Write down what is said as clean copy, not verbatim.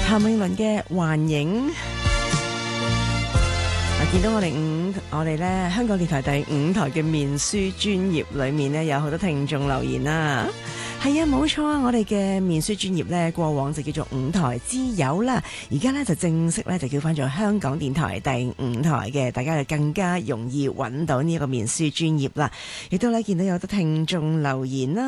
譚詠麟嘅幻影。見到我哋咧香港電台第5台嘅面書專頁裏面咧有好多聽眾留言啦。係啊，冇錯啊，我哋嘅面書專頁咧過往就叫做5台之友啦，而家咧就正式咧就叫翻做香港電台第5台嘅，大家就更加容易揾到呢一個面書專頁啦。亦都咧見到有好多聽眾留言啦。